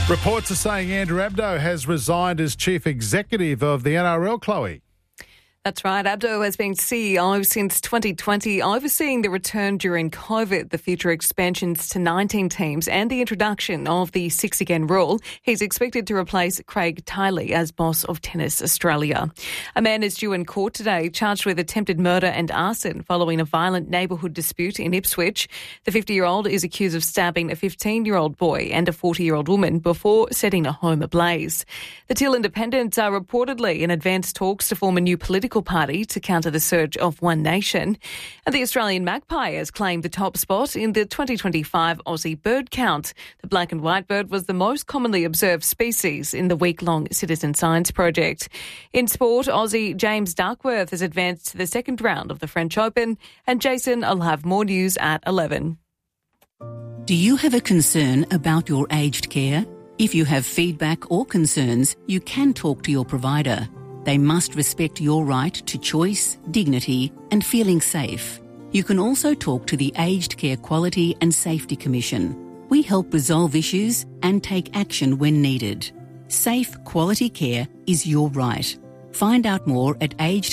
Reports are saying Andrew Abdo has resigned as chief executive of the NRL, Chloe. That's right. Abdo has been CEO since 2020, overseeing the return during COVID, the future expansions to 19 teams and the introduction of the 6-again rule. He's expected to replace Craig Tiley as boss of Tennis Australia. A man is due in court today, charged with attempted murder and arson following a violent neighbourhood dispute in Ipswich. The 50-year-old is accused of stabbing a 15-year-old boy and a 40-year-old woman before setting a home ablaze. The Teal Independents are reportedly in advanced talks to form a new political party to counter the surge of One Nation. And the Australian magpie has claimed the top spot in the 2025 Aussie bird count. The black and white bird was the most commonly observed species in the week-long citizen science project. In sport, Aussie James Duckworth has advanced to the second round of the French Open, and Jason will have more news at 11. Do you have a concern about your aged care? If you have feedback or concerns, you can talk to your provider. They must respect your right to choice, dignity and feeling safe. You can also talk to the Aged Care Quality and Safety Commission. We help resolve issues and take action when needed. Safe, quality care is your right. Find out more at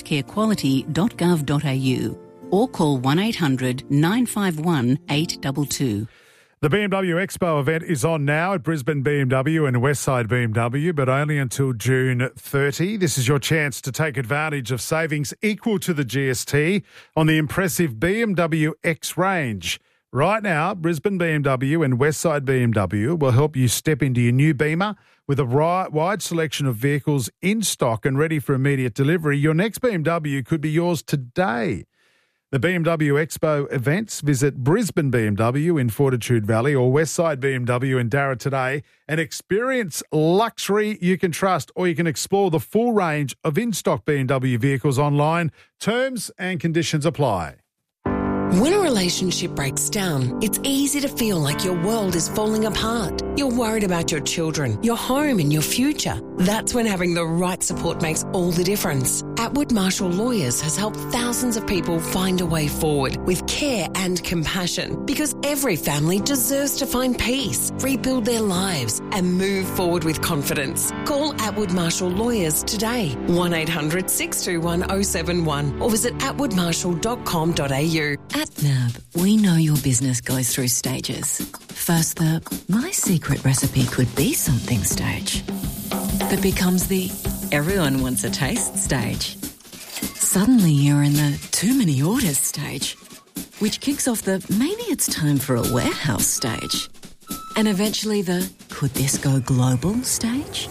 agedcarequality.gov.au or call 1800 951 822. The BMW Expo event is on now at Brisbane BMW and Westside BMW, but only until June 30. This is your chance to take advantage of savings equal to the GST on the impressive BMW X range. Right now, Brisbane BMW and Westside BMW will help you step into your new Beamer with a wide selection of vehicles in stock and ready for immediate delivery. Your next BMW could be yours today. The BMW Expo events, visit Brisbane BMW in Fortitude Valley or Westside BMW in Darra today and experience luxury you can trust, or you can explore the full range of in-stock BMW vehicles online. Terms and conditions apply. When a relationship breaks down, it's easy to feel like your world is falling apart. You're worried about your children, your home and your future. That's when having the right support makes all the difference. Atwood Marshall Lawyers has helped thousands of people find a way forward with care and compassion, because every family deserves to find peace, rebuild their lives and move forward with confidence. Call Atwood Marshall Lawyers today, 1800 621 071 or visit atwoodmarshall.com.au. At NAB, we know your business goes through stages. First, the my secret recipe could be something stage that becomes the everyone wants a taste stage. Suddenly you're in the too many orders stage, which kicks off the maybe it's time for a warehouse stage. And eventually the could this go global stage?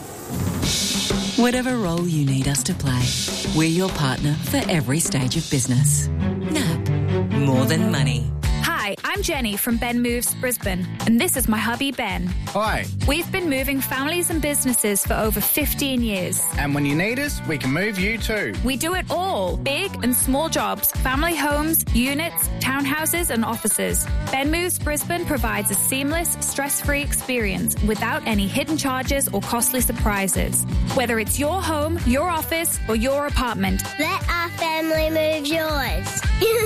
Whatever role you need us to play, we're your partner for every stage of business. NAB. More than money. Hi, I'm Jenny from Ben Moves Brisbane, and this is my hubby Ben. Hi. We've been moving families and businesses for over 15 years. And when you need us, we can move you too. We do it all, big and small jobs, family homes, units, townhouses and offices. Ben Moves Brisbane provides a seamless, stress-free experience without any hidden charges or costly surprises. Whether it's your home, your office or your apartment. Let our family move yours.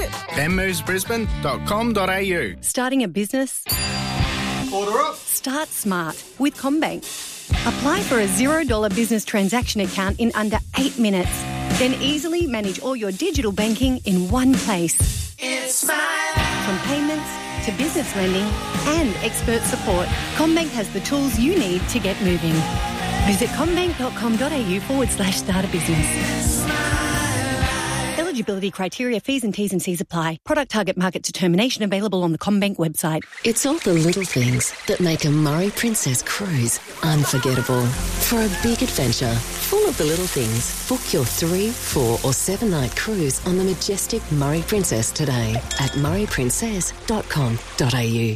benmovesbrisbane.com.au. Starting a business? Order up. Start smart with CommBank. Apply for a $0 business transaction account in under 8 minutes. Then easily manage all your digital banking in one place. It's Smile. From payments to business lending and expert support, CommBank has the tools you need to get moving. Visit commbank.com.au/start a business. Eligibility criteria, fees and T's and C's apply. Product target market determination available on the CommBank website. It's all the little things that make a Murray Princess cruise unforgettable. For a big adventure full of the little things, book your 3, 4 or 7-night cruise on the majestic Murray Princess today at murrayprincess.com.au.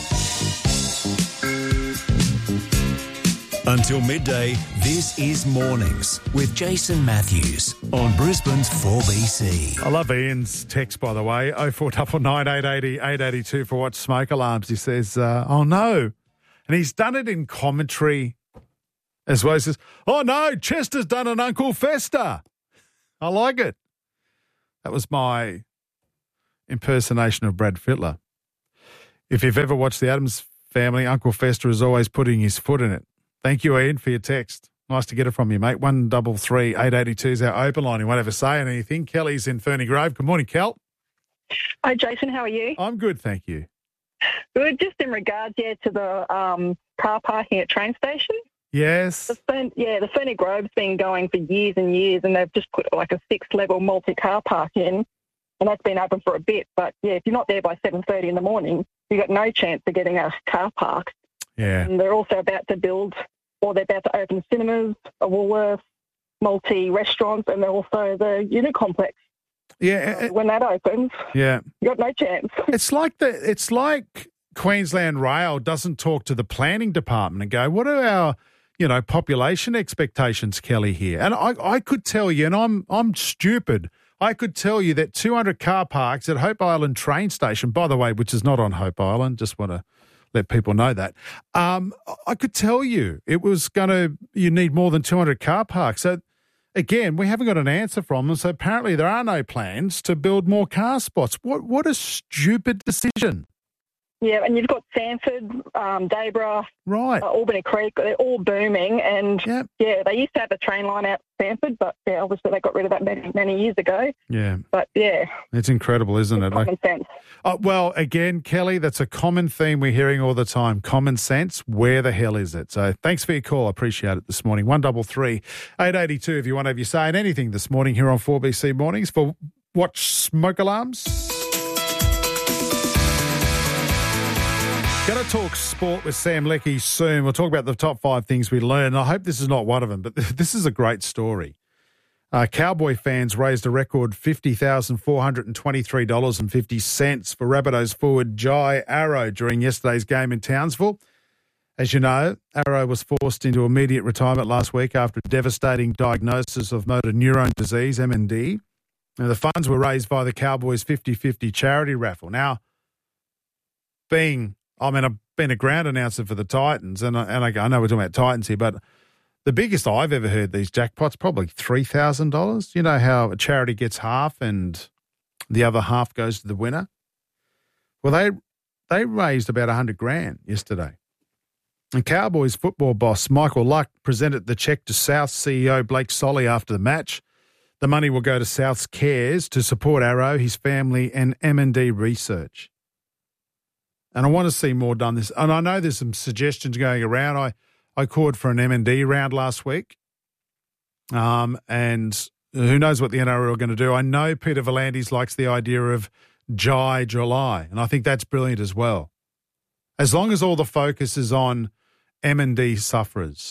Until midday, this is Mornings with Jason Matthews on Brisbane's 4BC. I love Ian's text, by the way, 0499 880 882 for what smoke alarms. He says, oh no. And he's done it in commentary as well. He says, oh no, Chester's done an Uncle Fester. I like it. That was my impersonation of Brad Fittler. If you've ever watched The Addams Family, Uncle Fester is always putting his foot in it. Thank you, Ian, for your text. Nice to get it from you, mate. 133 882 is our open line. You won't ever say anything. Kelly's in Ferny Grove. Good morning, Kel. Hi, Jason. How are you? I'm good, thank you. Good. Just in regards, to the car parking at train station. Yes. The Ferny Grove's been going for years and years, and they've just put like a 6-level multi-car park in, and that's been open for a bit. But, if you're not there by 7:30 in the morning, you've got no chance of getting a car park. Yeah. And they're also about to build, or they're about to open cinemas, a Woolworths, multi-restaurants, and also the unit complex. Yeah. When that opens, you've got no chance. It's like Queensland Rail doesn't talk to the planning department and go, what are our, population expectations, Kelly, here? And I could tell you, and I'm stupid, I could tell you that 200 car parks at Hope Island train station, by the way, which is not on Hope Island, just want to let people know that. I could tell you you need more than 200 car parks. So, again, we haven't got an answer from them. So, apparently there are no plans to build more car spots. What a stupid decision. Yeah, and you've got Sanford, Dayborough, right, Albany Creek. They're all booming, and they used to have a train line out Sanford, but obviously they got rid of that many years ago. Yeah, but it's incredible, isn't it? Common sense. Well, again, Kelly, that's a common theme we're hearing all the time. Common sense. Where the hell is it? So, thanks for your call. I appreciate it this morning. 133 882 if you want to have your say in anything this morning here on 4BC Mornings for Watch Smoke Alarms. Going to talk sport with Sam Leckie soon. We'll talk about the top 5 things we learned. I hope this is not one of them, but this is a great story. Cowboy fans raised a record $50,423.50 for Rabbitohs forward Jai Arrow during yesterday's game in Townsville. As you know, Arrow was forced into immediate retirement last week after a devastating diagnosis of motor neurone disease, MND. And the funds were raised by the Cowboys' 50-50 charity raffle. Now, I've been a ground announcer for the Titans, and I know we're talking about Titans here, but the biggest I've ever heard these jackpots, probably $3,000. You know how a charity gets half and the other half goes to the winner? Well, they raised about $100,000 yesterday. And Cowboys football boss Michael Luck presented the cheque to South CEO Blake Solly after the match. The money will go to South's Cares to support Arrow, his family, and M&D research. And I want to see more done this. And I know there's some suggestions going around. I called for an M&D round last week. And who knows what the NRL are going to do. I know Peter V'landys likes the idea of July. And I think that's brilliant as well. As long as all the focus is on M&D sufferers.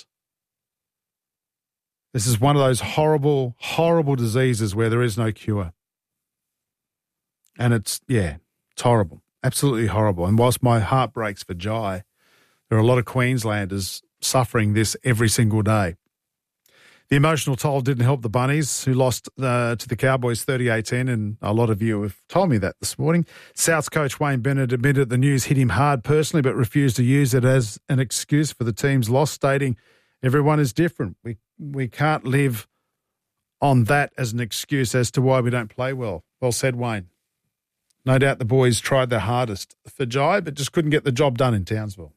This is one of those horrible, horrible diseases where there is no cure. And it's horrible. Absolutely horrible. And whilst my heart breaks for Jai, there are a lot of Queenslanders suffering this every single day. The emotional toll didn't help the Bunnies, who lost to the Cowboys 38-10, and a lot of you have told me that this morning. South's coach Wayne Bennett admitted the news hit him hard personally, but refused to use it as an excuse for the team's loss, stating, everyone is different. We can't live on that as an excuse as to why we don't play well. Well said, Wayne. No doubt the boys tried their hardest for Jai, but just couldn't get the job done in Townsville.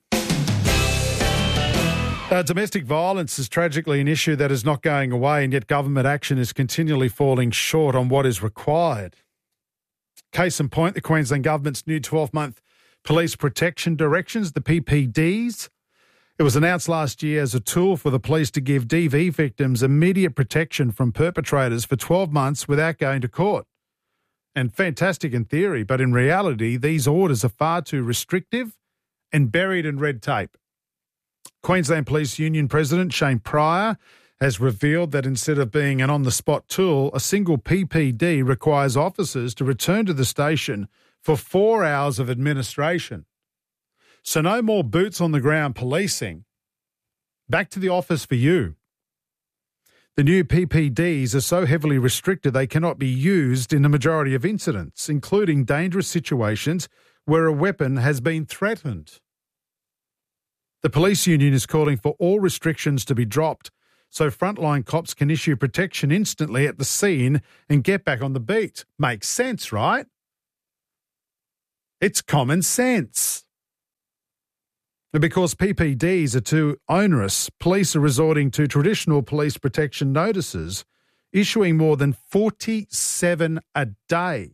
Domestic violence is tragically an issue that is not going away, and yet government action is continually falling short on what is required. Case in point, the Queensland Government's new 12-month Police Protection Directions, the PPDs. It was announced last year as a tool for the police to give DV victims immediate protection from perpetrators for 12 months without going to court. And fantastic in theory, but in reality, these orders are far too restrictive and buried in red tape. Queensland Police Union President Shane Pryor has revealed that instead of being an on-the-spot tool, a single PPD requires officers to return to the station for 4 hours of administration. So no more boots on the ground policing. Back to the office for you. The new PPDs are so heavily restricted they cannot be used in the majority of incidents, including dangerous situations where a weapon has been threatened. The police union is calling for all restrictions to be dropped so frontline cops can issue protection instantly at the scene and get back on the beat. Makes sense, right? It's common sense. And because PPDs are too onerous, police are resorting to traditional police protection notices, issuing more than 47 a day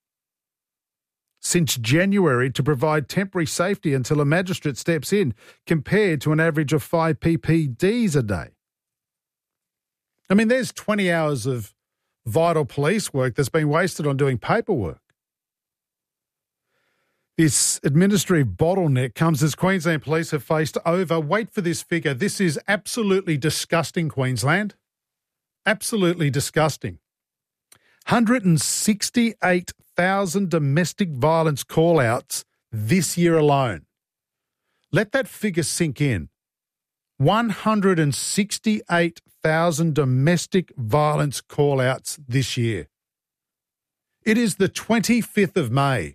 since January to provide temporary safety until a magistrate steps in, compared to an average of 5 PPDs a day. I mean, there's 20 hours of vital police work that's been wasted on doing paperwork. This administrative bottleneck comes as Queensland Police have faced over, wait for this figure, this is absolutely disgusting, Queensland. Absolutely disgusting. 168,000 domestic violence call-outs this year alone. Let that figure sink in. 168,000 domestic violence call-outs this year. It is the 25th of May.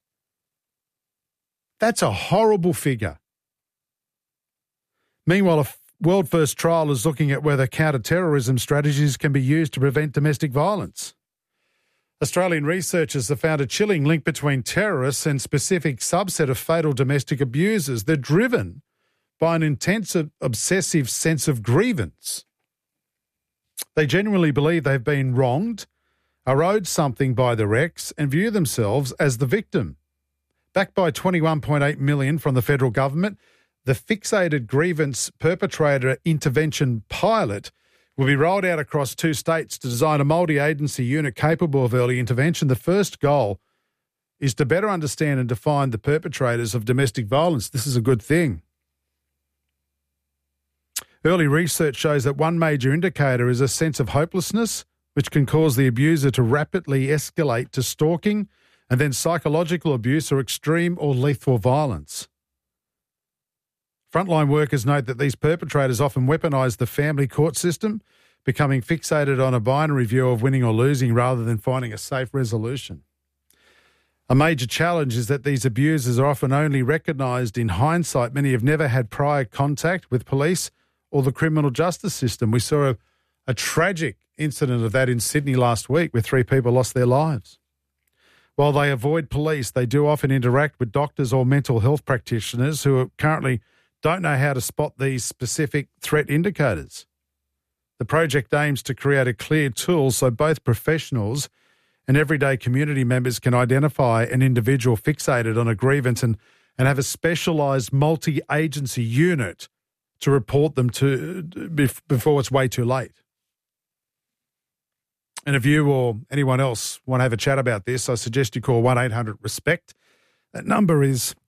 That's a horrible figure. Meanwhile, a world-first trial is looking at whether counter-terrorism strategies can be used to prevent domestic violence. Australian researchers have found a chilling link between terrorists and specific subset of fatal domestic abusers. They're driven by an intense, obsessive sense of grievance. They genuinely believe they've been wronged, are owed something by their ex, and view themselves as the victim. Backed by $21.8 million from the federal government, the Fixated Grievance Perpetrator Intervention Pilot will be rolled out across 2 states to design a multi-agency unit capable of early intervention. The first goal is to better understand and define the perpetrators of domestic violence. This is a good thing. Early research shows that one major indicator is a sense of hopelessness, which can cause the abuser to rapidly escalate to stalking and then psychological abuse or extreme or lethal violence. Frontline workers note that these perpetrators often weaponise the family court system, becoming fixated on a binary view of winning or losing rather than finding a safe resolution. A major challenge is that these abusers are often only recognised in hindsight. Many have never had prior contact with police or the criminal justice system. We saw a tragic incident of that in Sydney last week where 3 people lost their lives. While they avoid police, they do often interact with doctors or mental health practitioners who currently don't know how to spot these specific threat indicators. The project aims to create a clear tool so both professionals and everyday community members can identify an individual fixated on a grievance and have a specialised multi-agency unit to report them to before it's way too late. And if you or anyone else want to have a chat about this, I suggest you call 1-800-RESPECT. That number is,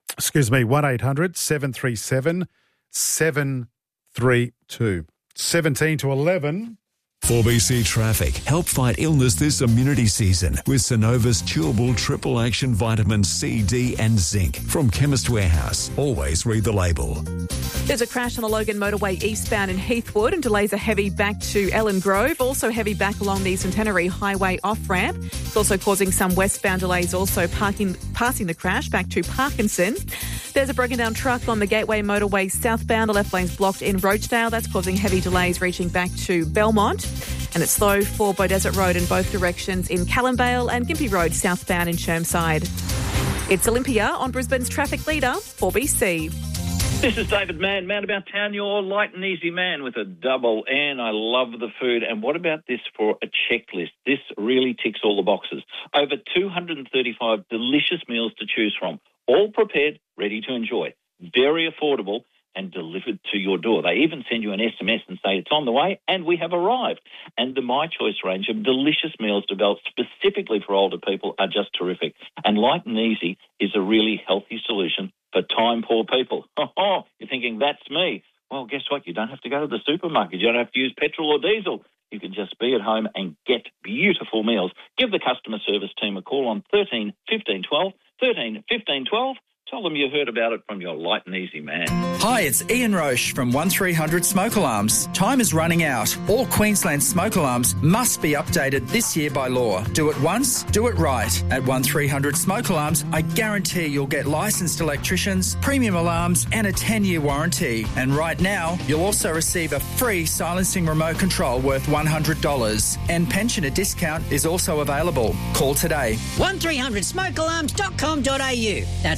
1-800-737-732. 17 to 11. 4BC Traffic. Help fight illness this immunity season with Synova's chewable triple action vitamins C, D and zinc. From Chemist Warehouse. Always read the label. There's a crash on the Logan motorway eastbound in Heathwood and delays are heavy back to Ellen Grove. Also heavy back along the Centenary Highway off-ramp. It's also causing some westbound delays, also passing the crash back to Parkinson. There's a broken down truck on the Gateway motorway southbound. The left lane's blocked in Roachdale. That's causing heavy delays reaching back to Belmont. And it's slow for Beaudesert Road in both directions in Callumvale and Gympie Road southbound in Chermside. It's Olympia on Brisbane's traffic leader, 4BC. This is David Mann about town, your light and easy man with a double N. I love the food. And what about this for a checklist? This really ticks all the boxes. Over 235 delicious meals to choose from, all prepared, ready to enjoy, very affordable and delivered to your door. They even send you an SMS and say it's on the way and we have arrived. And the My Choice range of delicious meals developed specifically for older people are just terrific. And light and easy is a really healthy solution for time-poor people. Oh, you're thinking, that's me. Well, guess what? You don't have to go to the supermarket. You don't have to use petrol or diesel. You can just be at home and get beautiful meals. Give the customer service team a call on 13 15 12, 13 15 12. Tell them you heard about it from your light and easy man. Hi, it's Ian Roche from 1300 Smoke Alarms. Time is running out. All Queensland smoke alarms must be updated this year by law. Do it once, do it right. At 1300 Smoke Alarms, I guarantee you'll get licensed electricians, premium alarms and a 10-year warranty. And right now, you'll also receive a free silencing remote control worth $100. And pensioner discount is also available. Call today. 1300smokealarms.com.au. That's 1300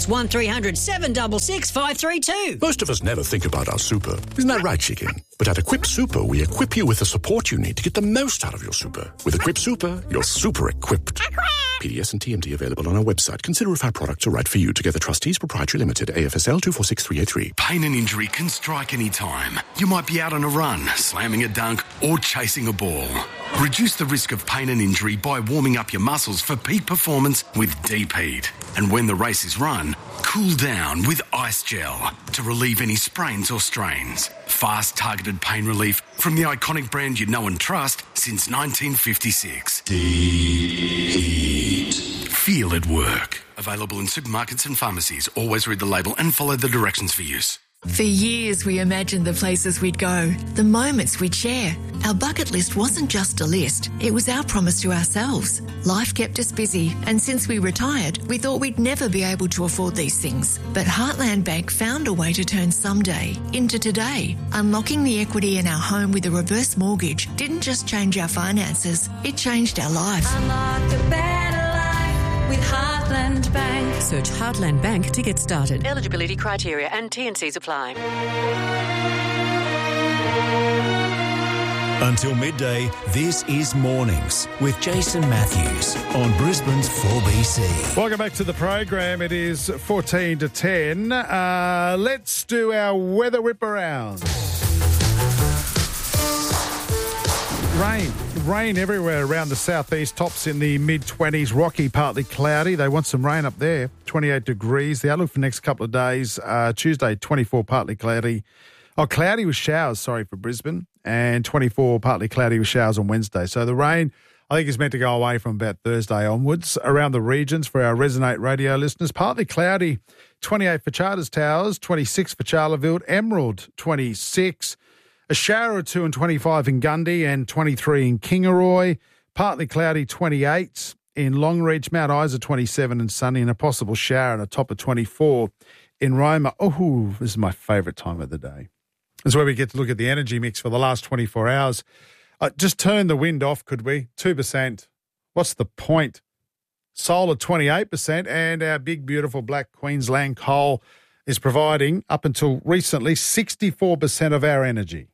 1300 766 532. Most of us never think about our super. Isn't that right, Chicken? But at Equip Super, we equip you with the support you need to get the most out of your super. With Equip Super, you're super equipped. PDS and TMD available on our website. Consider if our products are right for you. Together Trustees Proprietary Limited, AFSL 246383. Pain and injury can strike any time. You might be out on a run, slamming a dunk, or chasing a ball. Reduce the risk of pain and injury by warming up your muscles for peak performance with Deep Heat. And when the race is run, cool down with Ice Gel to relieve any sprains or strains. Fast, targeted pain relief from the iconic brand you know and trust since 1956. Deep Heat. Feel it work. Available in supermarkets and pharmacies. Always read the label and follow the directions for use. For years, we imagined the places we'd go, the moments we'd share. Our bucket list wasn't just a list, it was our promise to ourselves. Life kept us busy, and since we retired, we thought we'd never be able to afford these things. But Heartland Bank found a way to turn someday into today. Unlocking the equity in our home with a reverse mortgage didn't just change our finances, it changed our life. Unlock a better life with Heartland Bank. Search Heartland Bank to get started. Eligibility criteria and T&Cs apply. Until midday, this is Mornings with Jason Matthews on Brisbane's 4BC. Welcome back to the program. It is 14 to 10. Let's do our weather whip around. Rain everywhere around the southeast. Tops in the mid-20s. Rocky, partly cloudy. They want some rain up there. 28 degrees. The outlook for the next couple of days. Tuesday, 24, partly cloudy. Cloudy with showers, for Brisbane. And 24, partly cloudy with showers on Wednesday. So the rain, I think, is meant to go away from about Thursday onwards. Around the regions for our Resonate radio listeners. Partly cloudy. 28 for Charters Towers. 26 for Charleville. Emerald, 26. A shower or two and 25 in Gundy and 23 in Kingaroy. Partly cloudy, 28 in Longreach. Mount Isa, 27 and sunny, and a possible shower and a top of 24 in Roma. Oh, this is my favourite time of the day. This is where we get to look at the energy mix for the last 24 hours. Just turn the wind off, could we? 2%. What's the point? Solar, 28%, and our big, beautiful black Queensland coal is providing, up until recently, 64% of our energy.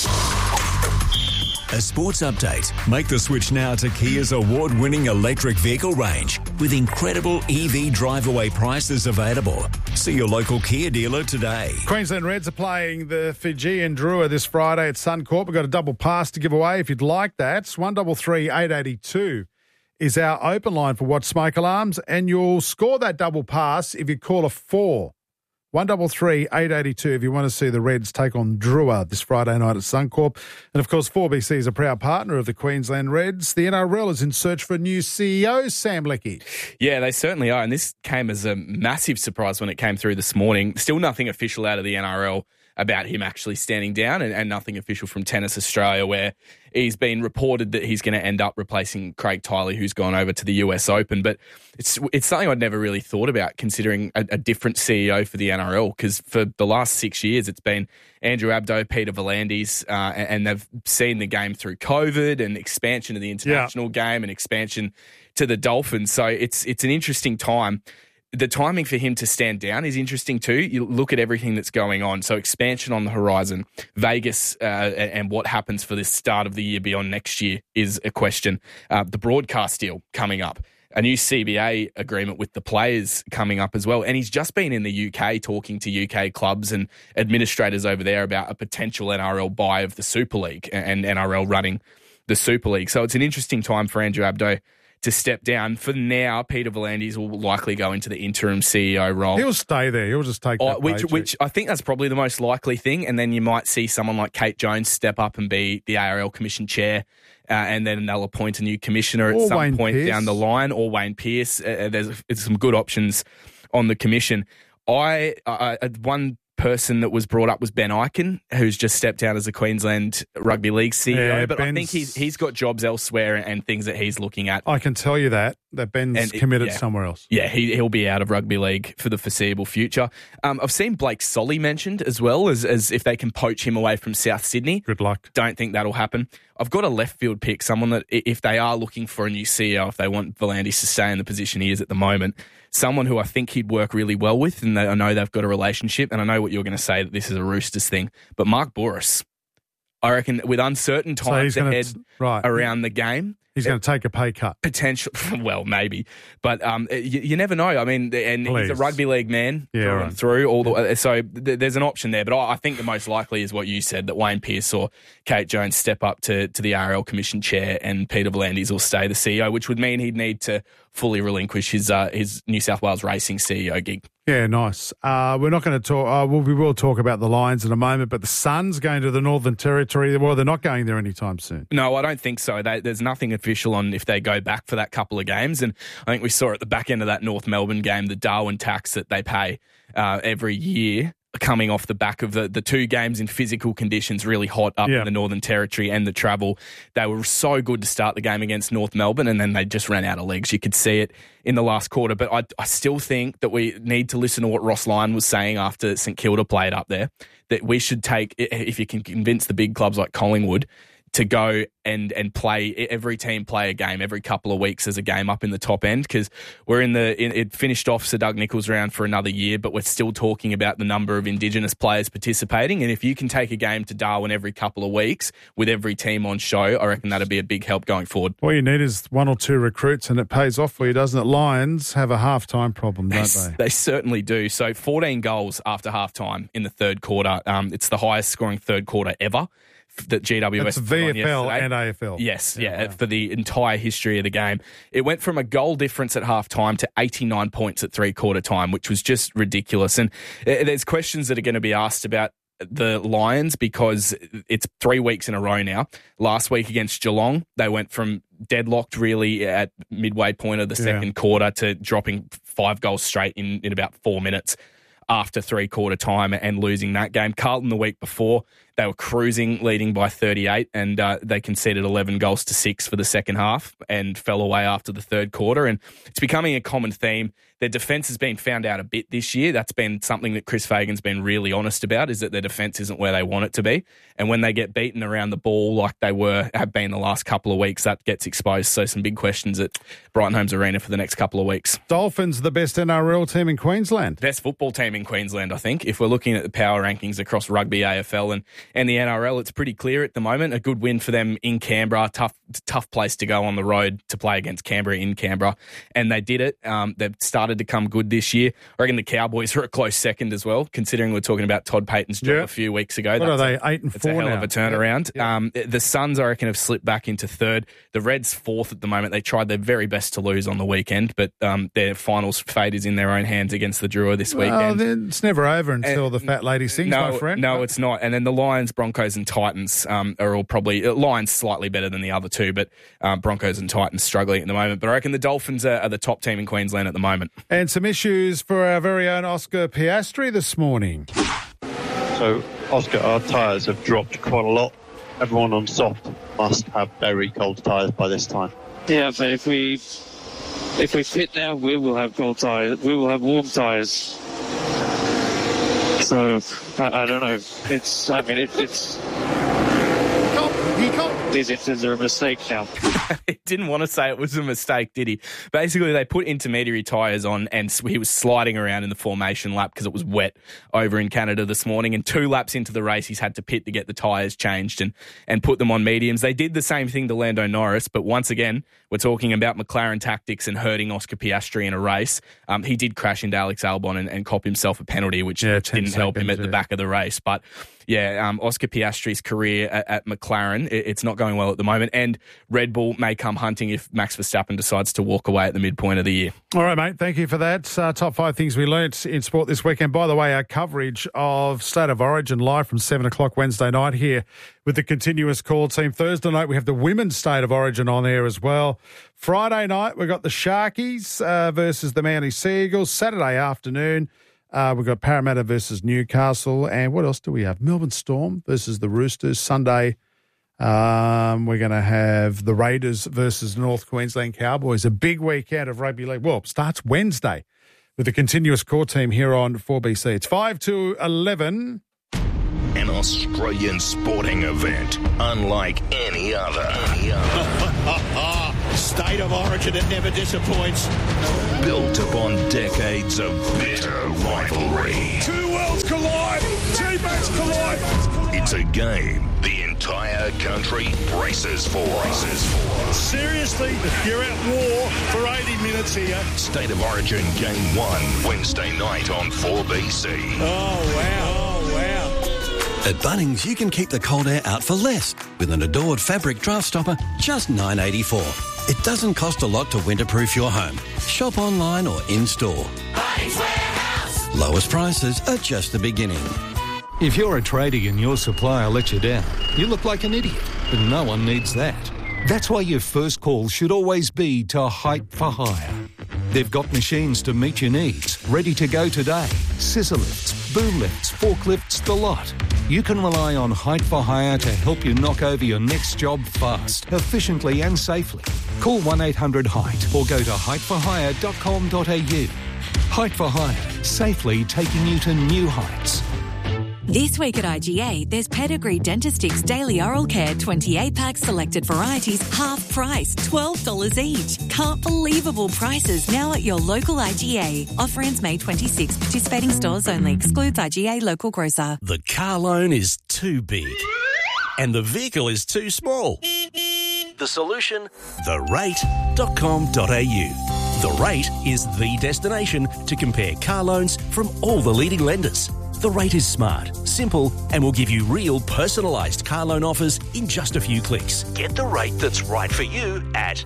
A sports update. Make the switch now to Kia's award-winning electric vehicle range with incredible EV drive-away prices available. See your local Kia dealer today. Queensland Reds are playing the Fijian Drua this Friday at Suncorp. We've got a double pass to give away if you'd like that. 133 882 is our open line for Watch Smoke Alarms, and you'll score that double pass if you call a 4. 133 882 if you want to see the Reds take on Drua this Friday night at Suncorp. And, of course, 4BC is a proud partner of the Queensland Reds. The NRL is in search for a new CEO, Sam Leckie. Yeah, they certainly are. And this came as a massive surprise when it came through this morning. Still nothing official out of the NRL about him actually standing down, and nothing official from Tennis Australia, where he's been reported that he's going to end up replacing Craig Tiley, who's gone over to the US Open. But it's something I'd never really thought about, considering a different CEO for the NRL, because for the last 6 years it's been Andrew Abdo, Peter V'landys, and they've seen the game through COVID and expansion of the international game and expansion to the Dolphins. So it's an interesting time. The timing for him to stand down is interesting too. You look at everything that's going on. So expansion on the horizon, Vegas, and what happens for this start of the year beyond next year is a question. The broadcast deal coming up, a new CBA agreement with the players coming up as well. And he's just been in the UK talking to UK clubs and administrators over there about a potential NRL buy of the Super League and NRL running the Super League. So it's an interesting time for Andrew Abdo to step down. For now, Peter V'landys will likely go into the interim CEO role. He'll stay there. He'll just take that which I think that's probably the most likely thing. And then you might see someone like Kate Jones step up and be the ARL Commission Chair, and then they'll appoint a new commissioner at some point down the line, or Wayne Pearce. There's some good options on the commission. One person that was brought up was Ben Ikin, who's just stepped down as a Queensland Rugby League CEO. Yeah, but I think he's got jobs elsewhere and things that he's looking at. I can tell you that Ben's committed somewhere else. Yeah, he'll be out of rugby league for the foreseeable future. I've seen Blake Solly mentioned as well as if they can poach him away from South Sydney. Good luck. Don't think that'll happen. I've got a left field pick, someone that if they are looking for a new CEO, if they want Volandis to stay in the position he is at the moment, someone who I think he'd work really well with, and I know they've got a relationship, and I know what you're going to say, that this is a Roosters thing, but Mark Bouris, I reckon with uncertain times ahead around the game, he's going to take a pay cut. Potential, well, maybe, but you never know. I mean, and he's a rugby league man through all the. So there's an option there, but I think the most likely is what you said, that Wayne Pearce or Kate Jones step up to the RL Commission chair, and Peter Volandis will stay the CEO, which would mean he'd need to fully relinquish his New South Wales Racing CEO gig. Yeah, nice. We're not going to talk. We will talk about the Lions in a moment, but the Suns going to the Northern Territory. Well, they're not going there anytime soon. No, I don't think so. There's nothing official on if they go back for that couple of games, and I think we saw at the back end of that North Melbourne game the Darwin tax that they pay every year, coming off the back of the two games in physical conditions, really hot up in the Northern Territory, and the travel. They were so good to start the game against North Melbourne, and then they just ran out of legs. You could see it in the last quarter. But I still think that we need to listen to what Ross Lyon was saying after St Kilda played up there, that we should take, if you can convince the big clubs like Collingwood to go and play, every team play a game every couple of weeks as a game up in the top end, because we're it finished off Sir Doug Nicholls round for another year, but we're still talking about the number of Indigenous players participating, and if you can take a game to Darwin every couple of weeks with every team on show, I reckon that'd be a big help going forward. All you need is one or two recruits, and it pays off for you, doesn't it? Lions have a half-time problem, don't they? They certainly do. So 14 goals after half-time in the third quarter. It's the highest scoring third quarter ever that GWS. That's VFL and AFL. Yes, for the entire history of the game. It went from a goal difference at half-time to 89 points at three-quarter time, which was just ridiculous. And there's questions that are going to be asked about the Lions, because it's 3 weeks in a row now. Last week against Geelong, they went from deadlocked really at midway point of the second quarter to dropping 5 goals straight in about 4 minutes after three-quarter time and losing that game. Carlton the week before, they were cruising, leading by 38, and they conceded 11 goals to 6 for the second half and fell away after the third quarter. And it's becoming a common theme. Their defence has been found out a bit this year. That's been something that Chris Fagan's been really honest about, is that their defence isn't where they want it to be. And when they get beaten around the ball like they have been the last couple of weeks, that gets exposed. So some big questions at Brighton Homes Arena for the next couple of weeks. Dolphins, the best NRL team in Queensland. Best football team in Queensland, I think. If we're looking at the power rankings across rugby, AFL and the NRL, it's pretty clear at the moment. A good win for them in Canberra. Tough place to go on the road to play against Canberra in Canberra. And they did it. They've started to come good this year. I reckon the Cowboys are a close second as well, considering we're talking about Todd Payton's job a few weeks ago. What are they, 8-4 It's a hell of a turnaround. The Suns, I reckon, have slipped back into third. The Reds, fourth at the moment. They tried their very best to lose on the weekend, but their finals fate is in their own hands against the Drua this weekend. It's never over until the fat lady sings, my friend. No, it's not. And then the Lions, Broncos and Titans are all probably... Lions slightly better than the other two, but Broncos and Titans struggling at the moment. But I reckon the Dolphins are the top team in Queensland at the moment. And some issues for our very own Oscar Piastri this morning. So, Oscar, our tyres have dropped quite a lot. Everyone on soft must have very cold tyres by this time. Yeah, but if we fit now, we will have cold tyres. We will have warm tyres. So, I don't know. It's... These engines are a mistake now. He didn't want to say it was a mistake, did he? Basically, they put intermediary tyres on and he was sliding around in the formation lap because it was wet over in Canada this morning. And 2 laps into the race, he's had to pit to get the tyres changed and put them on mediums. They did the same thing to Lando Norris, but once again, we're talking about McLaren tactics and hurting Oscar Piastri in a race. He did crash into Alex Albon and cop himself a penalty, which didn't help him at the back of the race. But Oscar Piastri's career at McLaren, it's not going well at the moment. And Red Bull may come hunting if Max Verstappen decides to walk away at the midpoint of the year. All right, mate. Thank you for that. Top 5 things we learnt in sport this weekend. By the way, our coverage of State of Origin live from 7 o'clock Wednesday night here with the continuous call team. Thursday night, we have the Women's State of Origin on there as well. Friday night, we've got the Sharkies versus the Manly Seagulls. Saturday afternoon, we've got Parramatta versus Newcastle. And what else do we have? Melbourne Storm versus the Roosters. Sunday, we're going to have the Raiders versus North Queensland Cowboys. A big weekend of rugby league. Well, starts Wednesday with the continuous core team here on 4BC. It's 5 to 11. an Australian sporting event unlike any other. State of origin, it never disappoints. Built upon decades of bitter rivalry. Two worlds collide. Teammates collide. It's a game the entire country braces for. Seriously, you're at war for 80 minutes here. State of Origin Game 1, Wednesday night on 4BC. Oh, wow. At Bunnings, you can keep the cold air out for less with an Adored fabric draft stopper, just $9.84. It doesn't cost a lot to winterproof your home. Shop online or in-store. Bunnings Warehouse. Lowest prices are just the beginning. If you're a tradie and your supplier lets you down, you look like an idiot, but no one needs that. That's why your first call should always be to Height for Hire. They've got machines to meet your needs, ready to go today. Scissor lifts, boom lifts, forklifts, the lot. You can rely on Height for Hire to help you knock over your next job fast, efficiently and safely. Call 1-800-HEIGHT or go to heightforhire.com.au. Height for Hire, safely taking you to new heights. This week at IGA, there's Pedigree Dentistics Daily Oral Care 28-pack selected varieties, half price, $12 each. Can't believable prices now at your local IGA. Offer ends May 26. Participating stores only. Excludes IGA local grocer. The car loan is too big and the vehicle is too small. The solution? therate.com.au. The Rate is the destination to compare car loans from all the leading lenders. The Rate is smart, simple, and will give you real personalised car loan offers in just a few clicks. Get the rate that's right for you at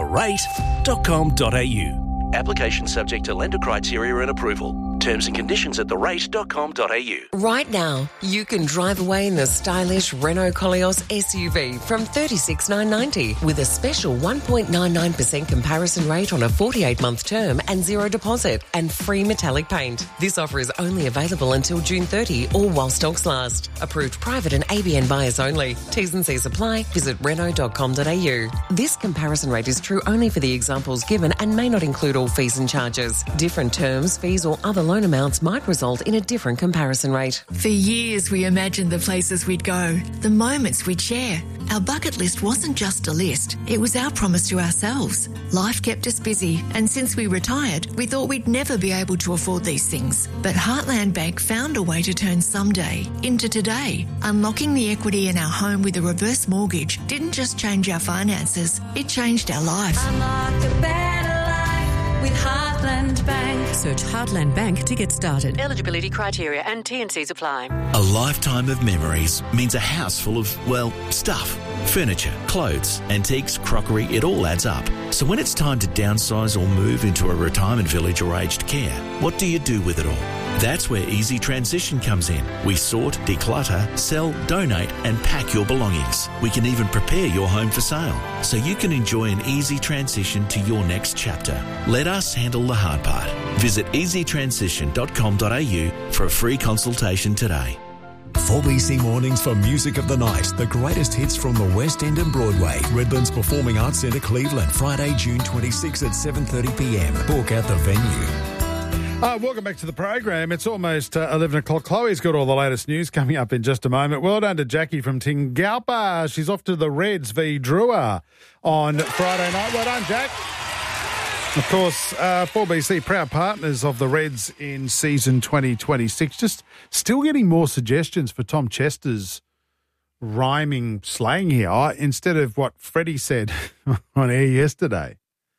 therate.com.au. Application subject to lender criteria and approval. Terms and conditions at therate.com.au. Right now, you can drive away in the stylish Renault Koleos SUV from $36,990 with a special 1.99% comparison rate on a 48-month term and zero deposit and free metallic paint. This offer is only available until June 30 or while stocks last. Approved private and ABN buyers only. T's and C's apply. Visit Renault.com.au. This comparison rate is true only for the examples given and may not include all fees and charges. Different terms, fees or other loan amounts might result in a different comparison rate. For years, we imagined the places we'd go, the moments we'd share. Our bucket list wasn't just a list, it was our promise to ourselves. Life kept us busy, and since we retired, we thought we'd never be able to afford these things. But Heartland Bank found a way to turn someday into today. Unlocking the equity in our home with a reverse mortgage didn't just change our finances, it changed our life. Unlock a better life with Heartland Bank. Search Heartland Bank to get started. Eligibility criteria and T&Cs apply. A lifetime of memories means a house full of, well, stuff. Furniture, clothes, antiques, crockery, it all adds up. So when it's time to downsize or move into a retirement village or aged care, what do you do with it all? That's where Easy Transition comes in. We sort, declutter, sell, donate and pack your belongings. We can even prepare your home for sale so you can enjoy an easy transition to your next chapter. Let us handle the hard part. Visit easytransition.com.au for a free consultation today. 4BC Mornings for Music of the Night. The greatest hits from the West End and Broadway. Redlands Performing Arts Centre, Cleveland. Friday, June 26 at 7:30pm. Book at the venue. Welcome back to the program. It's almost 11 o'clock. Chloe's got all the latest news coming up in just a moment. Well done to Jackie from Tingalpa. She's off to the Reds v Drua on Friday night. Well done, Jack. Of course, 4BC, proud partners of the Reds in season 2026. Just still getting more suggestions for Tom Chester's rhyming slang here, instead of what Freddie said on air yesterday.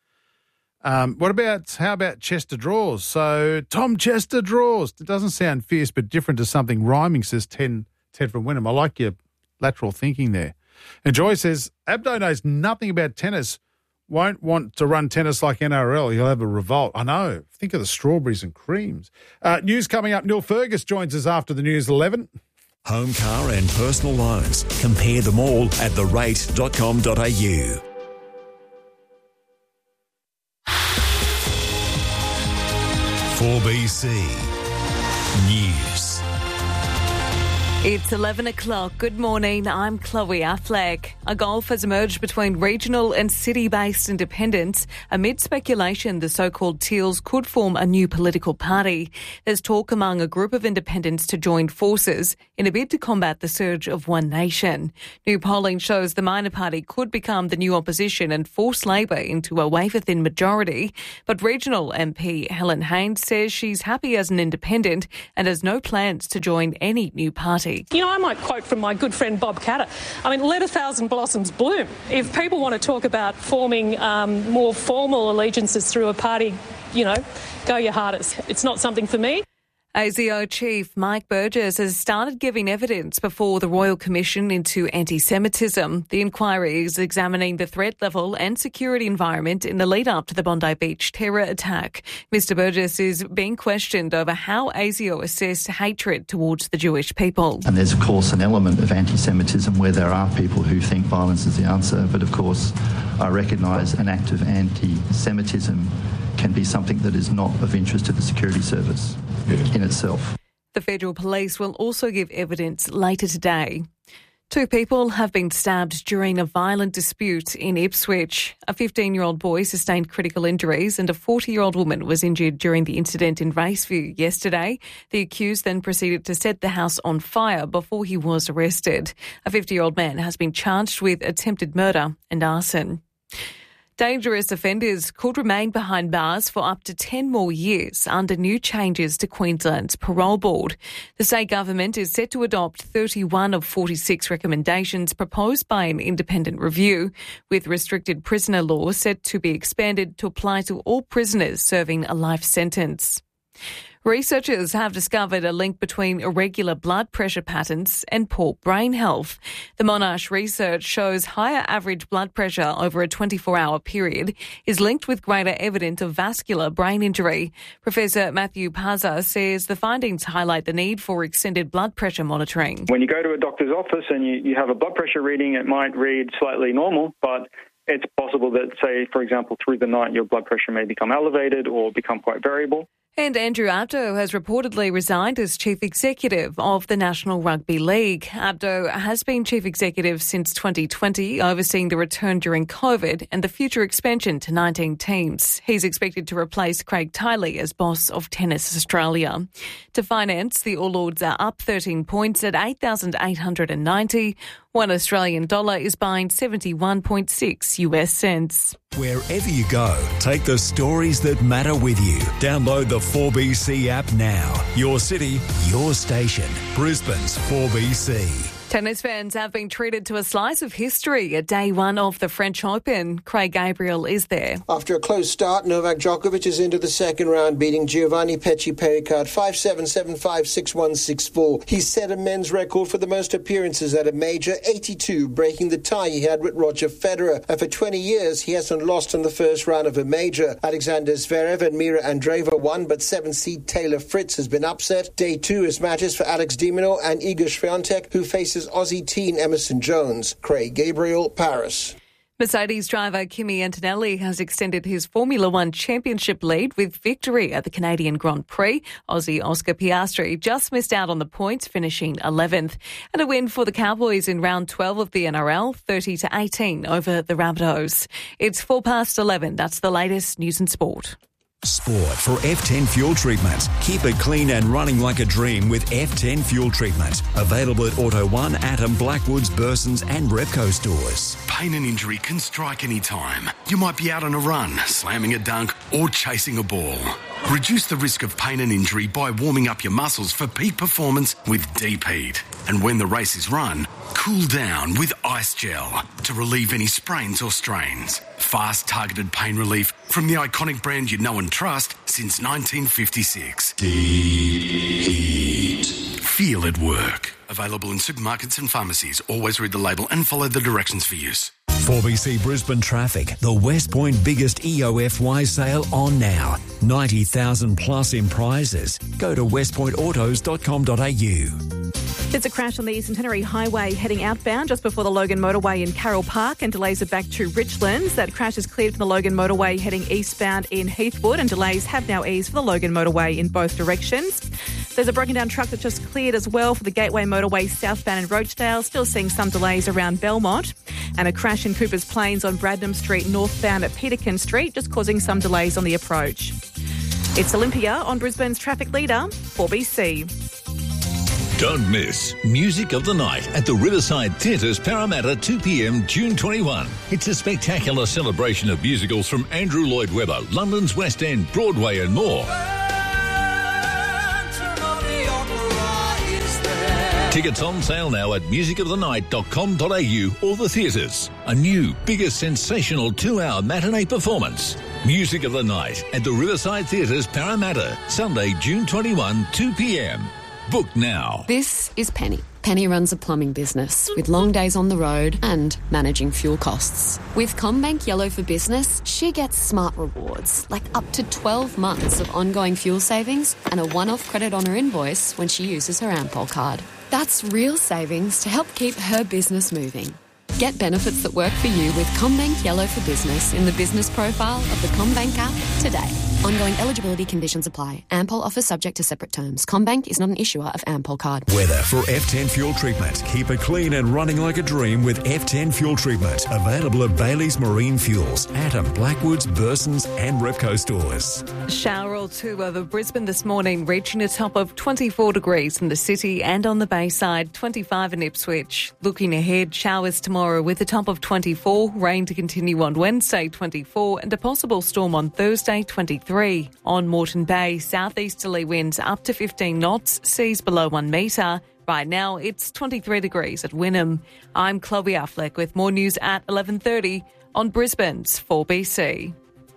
How about Chester draws? So Tom Chester draws. It doesn't sound fierce, but different to something rhyming, says Ted from Wynnum. I like your lateral thinking there. And Joy says, Abdo knows nothing about tennis. Won't want to run tennis like NRL. He'll have a revolt. I know. Think of the strawberries and creams. News coming up. Neil Fergus joins us after the news 11. Home, car and personal loans. Compare them all at therate.com.au. For BC News. It's 11 o'clock. Good morning. I'm Chloe Affleck. A gulf has emerged between regional and city-based independents amid speculation the so-called Teals could form a new political party. There's talk among a group of independents to join forces in a bid to combat the surge of One Nation. New polling shows the minor party could become the new opposition and force Labor into a wafer-thin majority. But regional MP Helen Haines says she's happy as an independent and has no plans to join any new party. You know, I might quote from my good friend Bob Catter. I mean, let 1,000 blossoms bloom. If people want to talk about forming more formal allegiances through a party, you know, go your hardest. It's not something for me. ASIO Chief Mike Burgess has started giving evidence before the Royal Commission into anti-Semitism. The inquiry is examining the threat level and security environment in the lead-up to the Bondi Beach terror attack. Mr Burgess is being questioned over how ASIO assessed hatred towards the Jewish people. And there's, of course, an element of anti-Semitism where there are people who think violence is the answer. But, of course, I recognise an act of anti-Semitism can be something that is not of interest to the security service in itself. The Federal Police will also give evidence later today. 2 people have been stabbed during a violent dispute in Ipswich. A 15-year-old boy sustained critical injuries and a 40-year-old woman was injured during the incident in Raceview yesterday. The accused then proceeded to set the house on fire before he was arrested. A 50-year-old man has been charged with attempted murder and arson. Dangerous offenders could remain behind bars for up to 10 more years under new changes to Queensland's parole board. The state government is set to adopt 31 of 46 recommendations proposed by an independent review, with restricted prisoner law set to be expanded to apply to all prisoners serving a life sentence. Researchers have discovered a link between irregular blood pressure patterns and poor brain health. The Monash research shows higher average blood pressure over a 24-hour period is linked with greater evidence of vascular brain injury. Professor Matthew Paza says the findings highlight the need for extended blood pressure monitoring. When you go to a doctor's office and you have a blood pressure reading, it might read slightly normal, but it's possible that, say, for example, through the night your blood pressure may become elevated or become quite variable. And Andrew Abdo has reportedly resigned as Chief Executive of the National Rugby League. Abdo has been Chief Executive since 2020, overseeing the return during COVID and the future expansion to 19 teams. He's expected to replace Craig Tiley as boss of Tennis Australia. To finance, the All Ords are up 13 points at 8,890. $1 Australian dollar is buying 71.6 US cents. Wherever you go, take the stories that matter with you. Download the 4BC app now. Your city, your station. Brisbane's 4BC. Tennis fans have been treated to a slice of history at day one of the French Open. Craig Gabriel is there. After a close start, Novak Djokovic is into the second round, beating Giovanni Pecci-Pericard 5-7, 7-5, 6-1, 6-4. He set a men's record for the most appearances at a major, 82, breaking the tie he had with Roger Federer. And for 20 years, he hasn't lost in the first round of a major. Alexander Zverev and Mira Andreeva won, but 7-seed Taylor Fritz has been upset. Day two is matches for Alex de Minaur and Iga Swiatek, who faces Aussie teen Emerson Jones. Craig Gabriel, Paris. Mercedes driver Kimi Antonelli has extended his Formula One championship lead with victory at the Canadian Grand Prix. Aussie Oscar Piastri just missed out on the points, finishing 11th. And a win for the Cowboys in round 12 of the NRL, 30-18 over the Rabbitohs. It's 11:04. That's the latest news and sport. Sport for F10 Fuel Treatment. Keep it clean and running like a dream with F10 Fuel Treatment. Available at Auto 1, Atom, Blackwoods, Bursons and Repco stores. Pain and injury can strike any time. You might be out on a run, slamming a dunk or chasing a ball. Reduce the risk of pain and injury by warming up your muscles for peak performance with Deep Heat. And when the race is run, cool down with Ice Gel to relieve any sprains or strains. Fast, targeted pain relief from the iconic brand you know and trust since 1956. Deep Heat. Feel it work. Available in supermarkets and pharmacies. Always read the label and follow the directions for use. 4BC Brisbane Traffic. The West Point biggest EOFY sale on now. 90,000 plus in prizes. Go to westpointautos.com.au. There's a crash on the Centenary Highway heading outbound just before the Logan Motorway in Carroll Park, and delays are back to Richlands. That crash is cleared from the Logan Motorway heading eastbound in Heathwood, and delays have now eased for the Logan Motorway in both directions. There's a broken down truck that just cleared as well for the Gateway Motorway southbound in Rochedale. Still seeing some delays around Belmont. And a crash in Cooper's Plains on Bradnam Street northbound at Peterkin Street, just causing some delays on the approach. It's Olympia on Brisbane's traffic leader, 4BC. Don't miss Music of the Night at the Riverside Theatres, Parramatta, 2 p.m, June 21. It's a spectacular celebration of musicals from Andrew Lloyd Webber, London's West End, Broadway and more. Tickets on sale now at musicofthenight.com.au or the theatres. A new, bigger, sensational 2-hour matinee performance. Music of the Night at the Riverside Theatres, Parramatta, Sunday, June 21, 2 p.m. Book now. This is Penny. Penny runs a plumbing business with long days on the road and managing fuel costs. With CommBank Yellow for Business, she gets smart rewards, like up to 12 months of ongoing fuel savings and a one-off credit on her invoice when she uses her Ampol card. That's real savings to help keep her business moving. Get benefits that work for you with CommBank Yellow for Business in the business profile of the CommBank app today. Ongoing eligibility conditions apply. Ampol offers subject to separate terms. CommBank is not an issuer of Ampol card. Weather for F10 Fuel Treatment. Keep it clean and running like a dream with F10 Fuel Treatment. Available at Bailey's Marine Fuels, Atom, Blackwoods, Bursons and Repco stores. Shower or two over Brisbane this morning, reaching a top of 24 degrees in the city and on the Bayside, 25 in Ipswich. Looking ahead, showers tomorrow with a top of 24, rain to continue on Wednesday, 24, and a possible storm on Thursday, 23. On Moreton Bay, southeasterly winds up to 15 knots, seas below 1 metre. Right now, it's 23 degrees at Wynnum. I'm Chloe Affleck with more news at 11:30 on Brisbane's 4BC.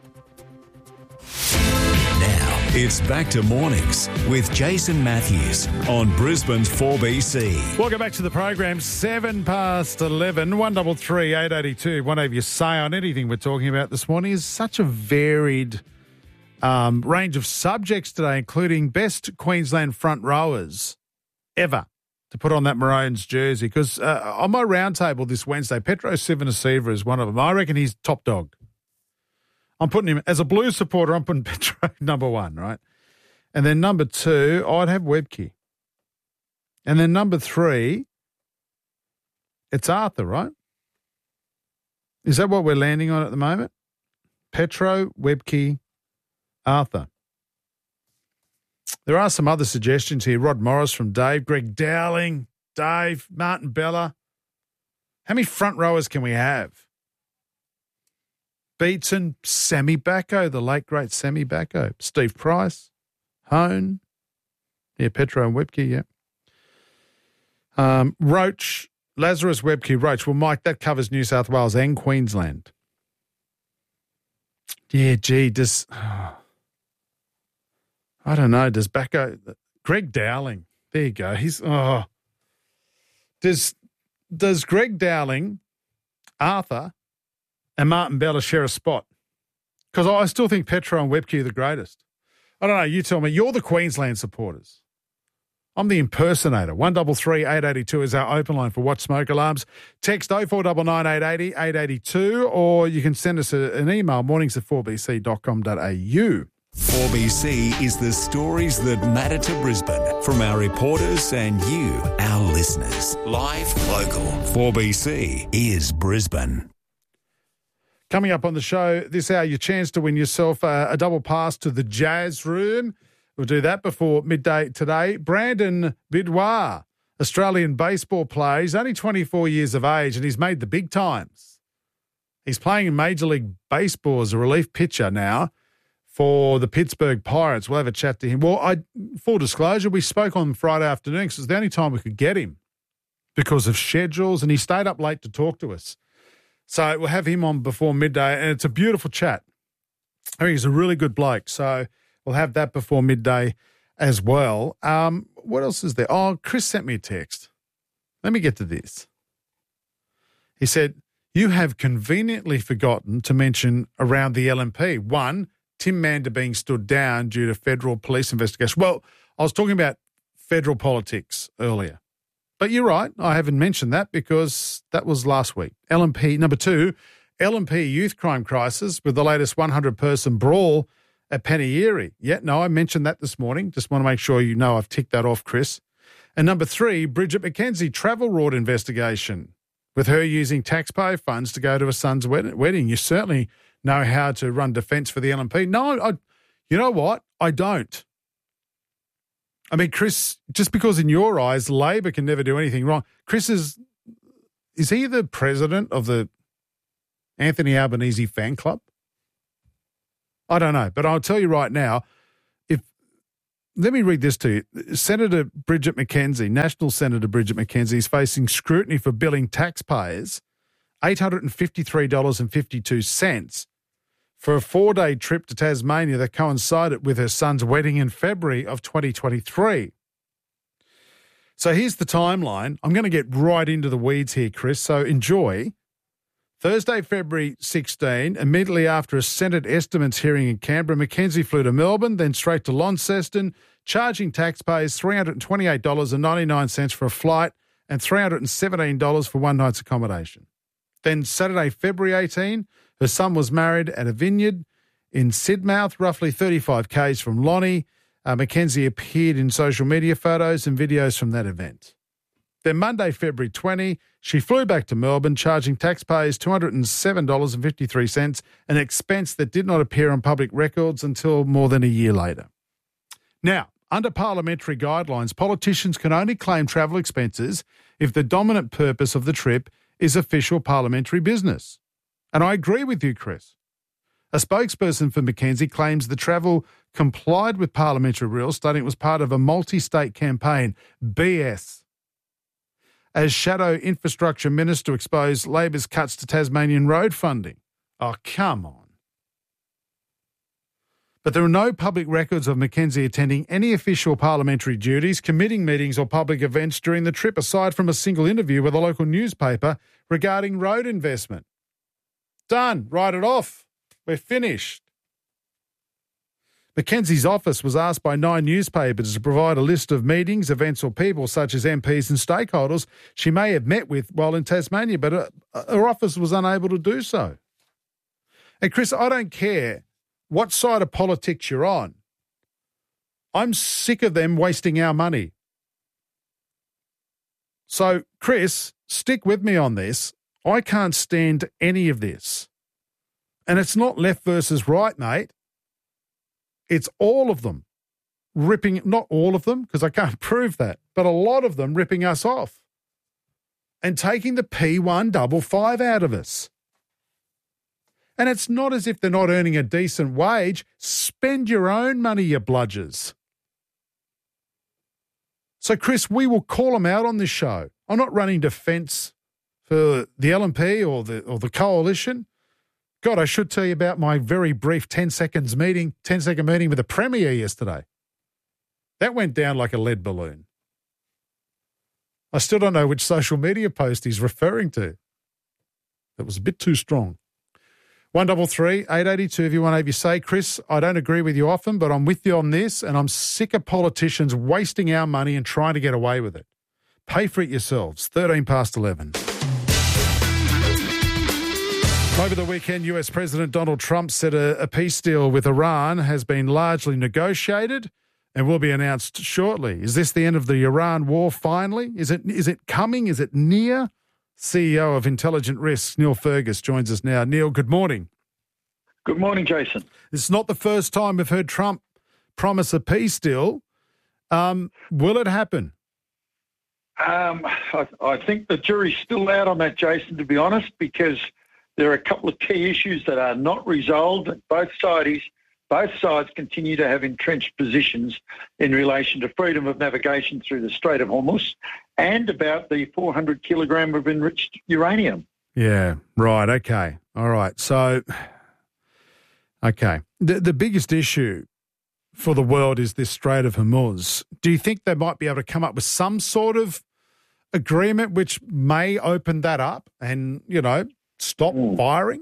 Now, it's back to mornings with Jason Matthews on Brisbane's 4BC. Welcome back to the program. 7 past 11, 1333 882. Whatever you say on anything we're talking about this morning is such a varied range of subjects today, including best Queensland front rowers ever to put on that Maroons jersey. Because on my roundtable this Wednesday, Petro Civoniceva is one of them. I reckon he's top dog. I'm putting him, as a Blues supporter, I'm putting Petro number 1, right? And then number 2, I'd have Webke. And then number 3, it's Arthur, right? Is that what we're landing on at the moment? Petro, Webke, Arthur. There are some other suggestions here. Rod Morris from Dave, Greg Dowling, Dave, Martin Bella. How many front rowers can we have? Beatson, Sammy Bacco, the late great Sammy Bacco, Steve Price, Hone, yeah, Petro and Webke, yeah. Roach, Lazarus, Webke, Roach. Well, Mike, that covers New South Wales and Queensland. Yeah, gee, I don't know. Does Bacco, Greg Dowling? There you go. Does Greg Dowling, Arthur, and Martin Bella share a spot? Because I still think Petro and Webke are the greatest. I don't know. You tell me. You're the Queensland supporters. I'm the impersonator. 1333 882 is our open line for Watch Smoke Alarms. Text 0499 880 882, or you can send us an email, mornings@4bc.com.au. 4BC is the stories that matter to Brisbane from our reporters and you, our listeners. Live, local. 4BC is Brisbane. Coming up on the show this hour, your chance to win yourself a double pass to the Jazz Room. We'll do that before midday today. Brandon Bidwar, Australian baseball player. He's only 24 years of age and he's made the big times. He's playing in Major League Baseball as a relief pitcher now for the Pittsburgh Pirates. We'll have a chat to him. Well, full disclosure, we spoke on Friday afternoon because it was the only time we could get him because of schedules, and he stayed up late to talk to us. So we'll have him on before midday, and it's a beautiful chat. I think he's a really good bloke, so we'll have that before midday as well. What else is there? Oh, Chris sent me a text. Let me get to this. He said, you have conveniently forgotten to mention around the LNP. 1, Tim Mander being stood down due to federal police investigation. Well, I was talking about federal politics earlier. But you're right, I haven't mentioned that because that was last week. LNP, number 2, LNP youth crime crisis with the latest 100-person brawl at Penieri. Yeah, no, I mentioned that this morning. Just want to make sure you know I've ticked that off, Chris. And number 3, Bridget McKenzie, travel rort investigation, with her using taxpayer funds to go to her son's wedding. You certainly know how to run defence for the LNP. No, you know what? I don't. I mean, Chris, just because in your eyes Labor can never do anything wrong, Chris is he the president of the Anthony Albanese fan club? I don't know, but I'll tell you right now, let me read this to you. Senator Bridget McKenzie, National Senator Bridget McKenzie, is facing scrutiny for billing taxpayers $853.52 for a 4-day trip to Tasmania that coincided with her son's wedding in February of 2023. So here's the timeline. I'm going to get right into the weeds here, Chris, so enjoy. Thursday, February 16, immediately after a Senate estimates hearing in Canberra, McKenzie flew to Melbourne, then straight to Launceston, charging taxpayers $328.99 for a flight and $317 for one night's accommodation. Then Saturday, February 18, her son was married at a vineyard in Sidmouth, roughly 35 k's from Lonnie. McKenzie appeared in social media photos and videos from that event. Then Monday, February 20, she flew back to Melbourne, charging taxpayers $207.53, an expense that did not appear on public records until more than a year later. Now, under parliamentary guidelines, politicians can only claim travel expenses if the dominant purpose of the trip is official parliamentary business. And I agree with you, Chris. A spokesperson for McKenzie claims the travel complied with parliamentary rules, stating it was part of a multi-state campaign. BS. As Shadow Infrastructure Minister exposed Labor's cuts to Tasmanian road funding. Oh, come on. But there are no public records of McKenzie attending any official parliamentary duties, committing meetings or public events during the trip, aside from a single interview with a local newspaper regarding road investment. Done. Write it off. We're finished. McKenzie's office was asked by 9 newspapers to provide a list of meetings, events or people such as MPs and stakeholders she may have met with while in Tasmania, but her office was unable to do so. And Chris, I don't care what side of politics you're on. I'm sick of them wasting our money. So, Chris, stick with me on this. I can't stand any of this. And it's not left versus right, mate. It's all of them ripping, not all of them, because I can't prove that, but a lot of them ripping us off and taking the P155 out of us. And it's not as if they're not earning a decent wage. Spend your own money, you bludgers. So, Chris, we will call them out on this show. I'm not running defence for the LNP or the coalition. God, I should tell you about my very brief 10-second meeting with the Premier yesterday. That went down like a lead balloon. I still don't know which social media post he's referring to. That was a bit too strong. 133 882 if you want to have your say. Chris, I don't agree with you often, but I'm with you on this, and I'm sick of politicians wasting our money and trying to get away with it. Pay for it yourselves. 13 past 11. Over the weekend, US President Donald Trump said a peace deal with Iran has been largely negotiated and will be announced shortly. Is this the end of the Iran war finally? Is it coming? Is it near? CEO of Intelligent Risks, Neil Fergus, joins us now. Neil, good morning. Good morning, Jason. It's not the first time we've heard Trump promise a peace deal. Will it happen? I think the jury's still out on that, Jason, to be honest, because there are a couple of key issues that are not resolved. Both sides continue to have entrenched positions in relation to freedom of navigation through the Strait of Hormuz and about the 400 kilogram of enriched uranium. Yeah, right, okay. All right, so, okay. The biggest issue for the world is this Strait of Hormuz. Do you think they might be able to come up with some sort of agreement which may open that up and, stop firing?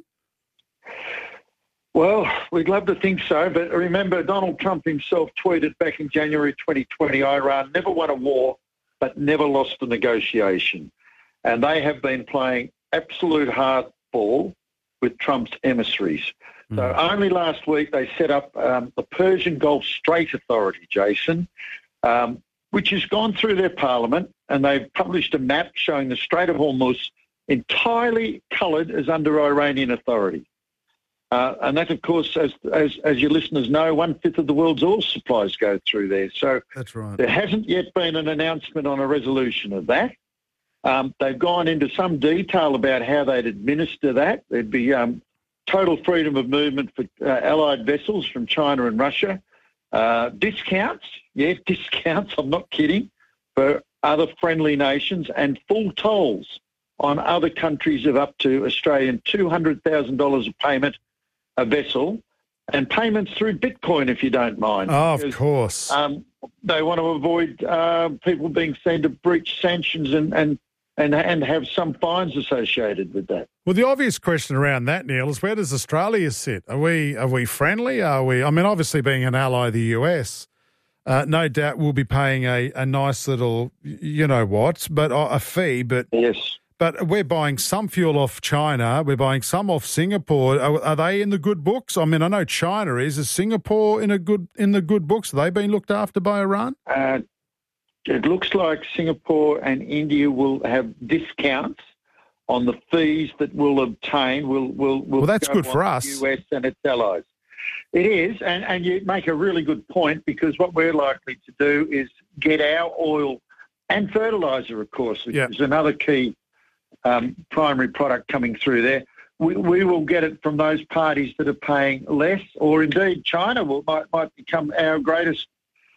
Well, we'd love to think so, but remember, Donald Trump himself tweeted back in January 2020, Iran never won a war, but never lost a negotiation. And they have been playing absolute hardball with Trump's emissaries. So only last week they set up the Persian Gulf Strait Authority, Jason, which has gone through their parliament, and they've published a map showing the Strait of Hormuz entirely coloured as under Iranian authority. And that, of course, as your listeners know, 1/5 of the world's oil supplies go through there. So that's right. There hasn't yet been an announcement on a resolution of that. They've gone into some detail about how they'd administer that. There'd be total freedom of movement for allied vessels from China and Russia. Discounts, I'm not kidding, for other friendly nations, and full tolls on other countries of up to Australian $200,000 a payment a vessel, and payments through Bitcoin, if you don't mind. Oh, of course. They want to avoid people being seen to breach sanctions and have some fines associated with that. Well, the obvious question around that, Neil, is where does Australia sit? Are we friendly? I mean, obviously being an ally of the US, no doubt we'll be paying a nice little, but a fee. But yes. But we're buying some fuel off China. We're buying some off Singapore. Are they in the good books? I mean, I know China is. Is Singapore in the good books? Are they being looked after by Iran? It looks like Singapore and India will have discounts on the fees that we'll obtain. Well, that's good for us. The US and its allies. It is, and you make a really good point, because what we're likely to do is get our oil and fertiliser, of course, which is another key primary product coming through there. We will get it from those parties that are paying less, or indeed China might become our greatest,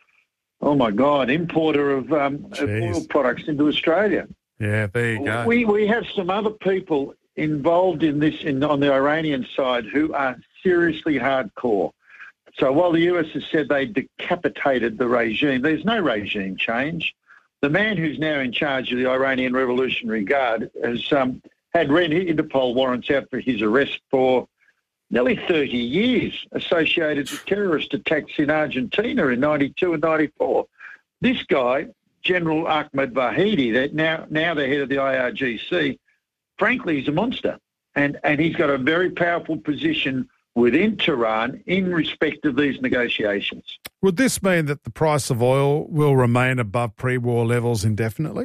importer of oil products into Australia. Yeah, there you go. We have some other people involved in this on the Iranian side who are seriously hardcore. So while the US has said they decapitated the regime, there's no regime change. The man who's now in charge of the Iranian Revolutionary Guard has had Red Interpol warrants out for his arrest for nearly 30 years, associated with terrorist attacks in Argentina in 92 and 94. This guy, General Ahmed Vahidi, now the head of the IRGC, frankly, he's a monster. And he's got a very powerful position within Tehran in respect of these negotiations. Would this mean that the price of oil will remain above pre-war levels indefinitely?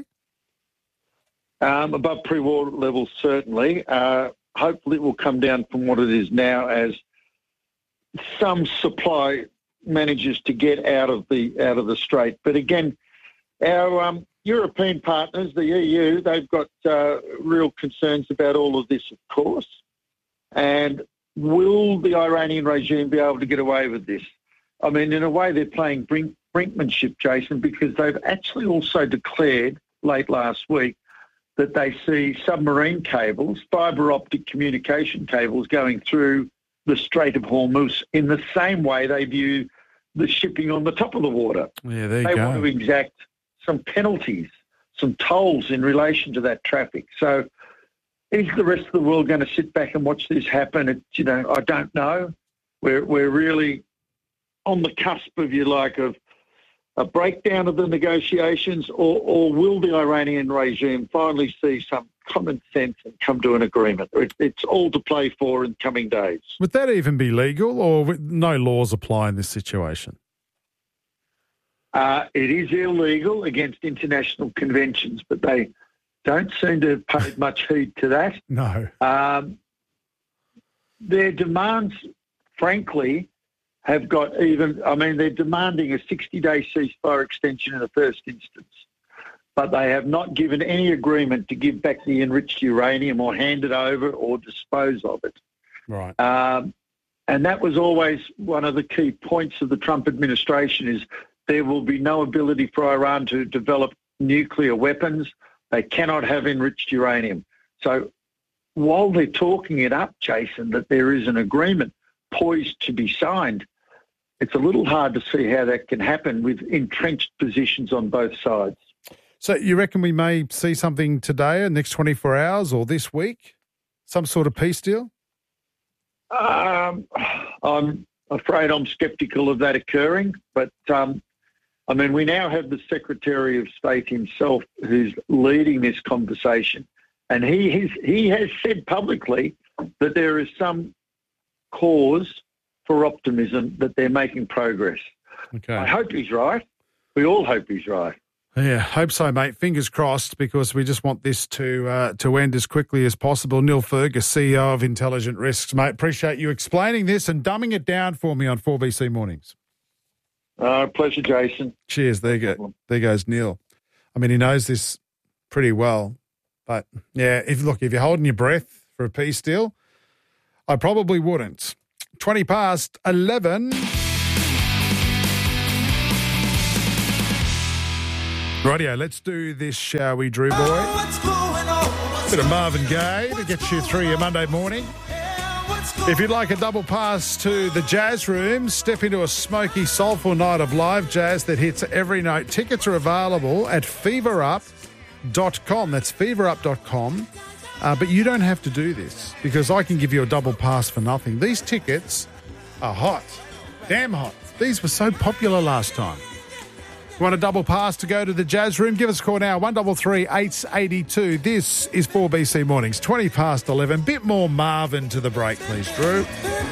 Above pre-war levels, certainly. Hopefully it will come down from what it is now as some supply manages to get out of the strait. But again, our European partners, the EU, they've got real concerns about all of this, of course. And will the Iranian regime be able to get away with this? I mean, in a way, they're playing brinkmanship, Jason, because they've actually also declared late last week that they see submarine cables, fibre optic communication cables going through the Strait of Hormuz in the same way they view the shipping on the top of the water. Yeah, there you go. They want to exact some penalties, some tolls in relation to that traffic. So is the rest of the world going to sit back and watch this happen? I don't know. We're really on the cusp, if you like, of a breakdown of the negotiations, or will the Iranian regime finally see some common sense and come to an agreement? It's all to play for in coming days. Would that even be legal, or no laws apply in this situation? It is illegal against international conventions, but they don't seem to have paid much heed to that. No. Their demands, frankly, have got they're demanding a 60-day ceasefire extension in the first instance, but they have not given any agreement to give back the enriched uranium or hand it over or dispose of it. Right. And that was always one of the key points of the Trump administration, is there will be no ability for Iran to develop nuclear weapons. They cannot have enriched uranium. So while they're talking it up, Jason, that there is an agreement poised to be signed, it's a little hard to see how that can happen with entrenched positions on both sides. So you reckon we may see something today, in the next 24 hours or this week? Some sort of peace deal? I'm afraid I'm sceptical of that occurring, but we now have the Secretary of State himself who's leading this conversation, and he has said publicly that there is some cause for optimism that they're making progress. Okay. I hope he's right. We all hope he's right. Yeah, hope so, mate. Fingers crossed, because we just want this to end as quickly as possible. Neil Fergus, CEO of Intelligent Risks, mate. Appreciate you explaining this and dumbing it down for me on 4BC Mornings. Pleasure, Jason. Cheers. There goes Neil. I mean, he knows this pretty well. But, yeah, if you're holding your breath for a peace deal, I probably wouldn't. 20 past 11. Rightio, let's do this, shall we, Drew Boy? Bit of Marvin Gaye to get you through your Monday morning. If you'd like a double pass to the Jazz Room, step into a smoky, soulful night of live jazz that hits every note. Tickets are available at feverup.com. That's feverup.com. But you don't have to do this, because I can give you a double pass for nothing. These tickets are hot. Damn hot. These were so popular last time. You want a double pass to go to the Jazz Room? Give us a call now, 133 882. This is 4BC Mornings, 20 past 11. Bit more Marvin to the break, please, Drew.